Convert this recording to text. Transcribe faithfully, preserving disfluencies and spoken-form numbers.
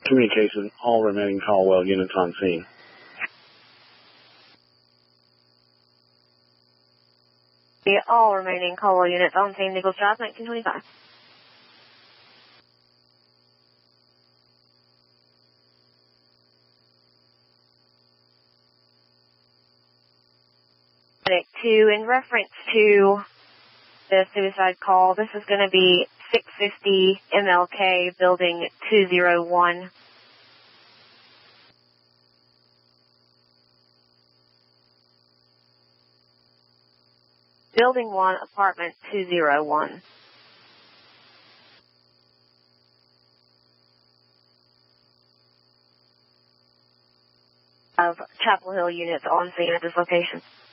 Communication, all remaining Caldwell units on scene. All remaining Caldwell units on scene, Nichols Drive, nineteen twenty-five. Two, in reference to the suicide call, this is going to be six fifty M L K, building two oh one. Building one, apartment two oh one. Of Chapel Hill units on scene at this location.